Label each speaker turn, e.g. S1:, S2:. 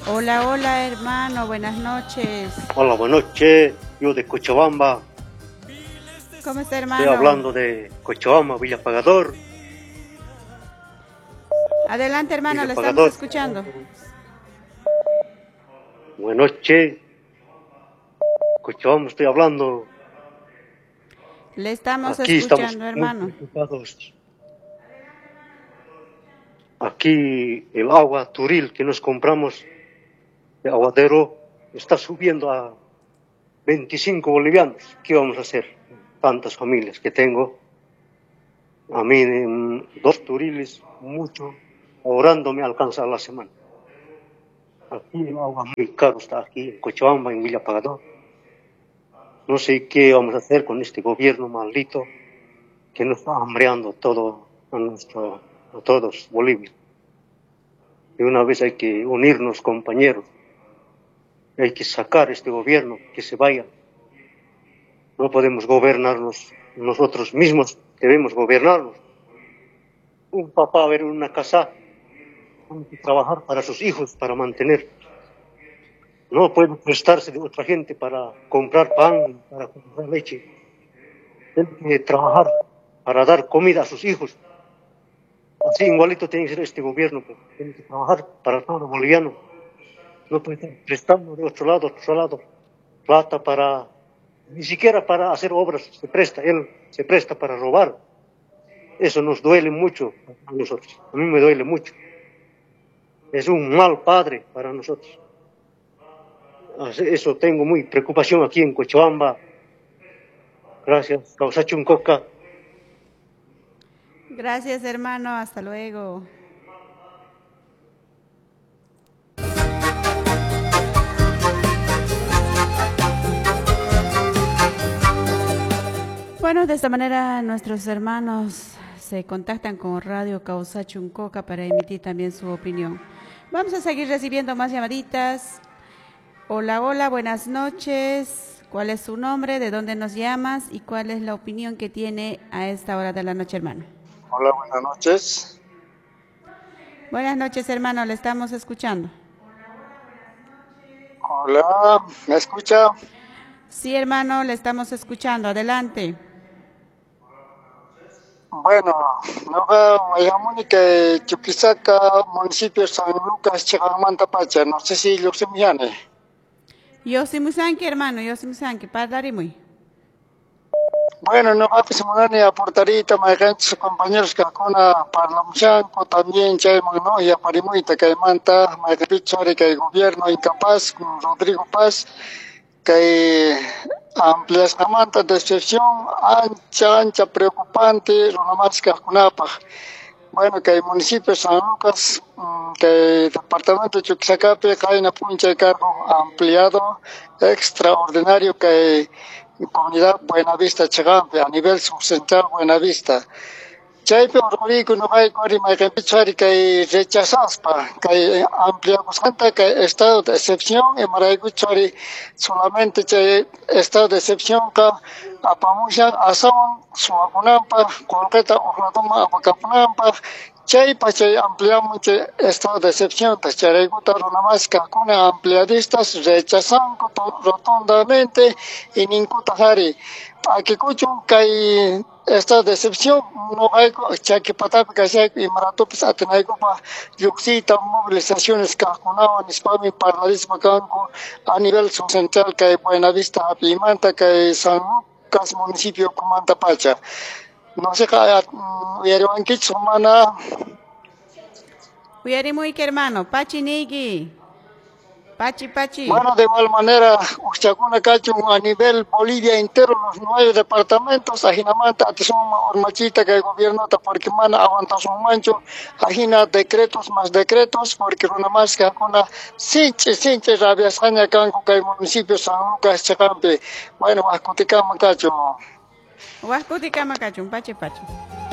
S1: Hola, hola hermano, buenas noches.
S2: Hola, buenas noches. Yo de Cochabamba.
S1: ¿Cómo está
S2: Estoy
S1: hermano?
S2: hablando de Cochabamba, Villa Pagador.
S1: Adelante hermano,
S2: Villa
S1: le estamos
S2: Pagador.
S1: escuchando.
S2: Buenas noches. Cochabamba estoy hablando.
S1: Le estamos
S2: Aquí estamos
S1: escuchando
S2: muy
S1: hermano.
S2: preocupados. Aquí el agua Turil que nos compramos de Aguadero está subiendo a 25 bolivianos. ¿Qué vamos a hacer? Tantas familias que tengo. A mí 2 turiles, mucho, ahorrando me alcanza la semana. Aquí el agua muy caro está aquí en Cochabamba, en Villa Pagador. No sé qué vamos a hacer con este gobierno maldito que nos está hambreando todo a todos Bolivia. De una vez hay que unirnos, compañeros. Hay que sacar este gobierno, que se vaya. No podemos gobernarnos nosotros mismos, debemos gobernarnos. Un papá a ver una casa, tiene que trabajar para sus hijos, para mantener. No puede prestarse de otra gente para comprar pan, para comprar leche. Tiene que trabajar para dar comida a sus hijos. Así igualito tiene que ser este gobierno, pues. Tiene que trabajar para todo boliviano. No puede estar prestando de otro lado, plata para, ni siquiera para hacer obras se presta, él se presta para robar. Eso nos duele mucho a nosotros, a mí me duele mucho. Es un mal padre para nosotros. Eso tengo muy preocupación aquí en Cochabamba. Gracias, Causachun Coca.
S1: Gracias hermano, hasta luego. Bueno, de esta manera nuestros hermanos se contactan con Radio Causachuncoca para emitir también su opinión. Vamos a seguir recibiendo más llamaditas. Hola, hola, buenas noches. ¿Cuál es su nombre? ¿De dónde nos llamas? ¿Y cuál es la opinión que tiene a esta hora de la noche, hermano?
S3: Hola, buenas noches.
S1: Buenas noches, hermano, le estamos escuchando.
S3: Hola, ¿me escucha?
S1: Sí, hermano, le estamos escuchando. Adelante.
S3: Bueno, no llamo que Chuquisaca, municipio San Lucas, Chigamanta, Pacha. No sé si lo se me llame.
S1: Yo soy Musanqui, hermano, yo soy Musanqui. Para muy.
S3: Bueno, no va a pensar ni aportarita, más gente, sus compañeros que acona para la Muchanco, también Chay Magno y Aparimuita, que manta, más que pichari, que el gobierno incapaz, con Rodrigo Paz, que amplias de excepción, ancha, preocupante, lo más que acunapa. Bueno, que el municipio de San Lucas, que el departamento de Chuquisacape, que hay una puncha de cargo ampliado, extraordinario, que comunidad Buenavista Chagampe, a nivel subcentral Buenavista. Chaype orgullo no hay corima que pichari que rechazaspa, que ampliamos canta que estado de excepción y maraigu chari solamente che estado de excepción que apamushan asawan suakunampa, concreta orlatoma apacapunampa, chay ampliamos che estado de excepción, charaigu una más que kuna ampliadistas rechazan rotundamente y ninguta hari. Aquí escucho que hay esta decepción, no hay que patap que sea y marato pues atenaigo pa yuxita movilizaciones que acunaban hispami paralismo canco a nivel subcentral que hay Buenavista Pimanta que hay San Lucas municipio Comanta Pacha. No sé qué yeruan que semana.
S1: Uyari muy que hermano, Pachi Nigi. Pachi.
S3: Bueno, de igual manera, Uchaguna Cacho a nivel Bolivia entero, los 9 departamentos, Ajinamanta, Atizuma, Ormachita, que el gobierno está porque mana aguanta su mancho, Ajina decretos más decretos, porque una más que alguna sinche, rabia saña canco, que el municipio San Lucas, Chacampe, bueno, Ascuticama Cacho.
S1: Huascuti Camacachun, Pachi.